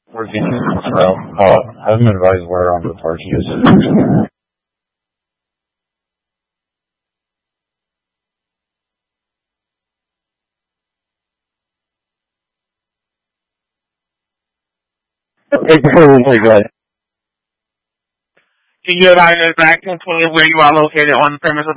Working. Well, I haven't been advised where on the parking is. Okay, go ahead. Can you allow me to back and where you are located on the premise of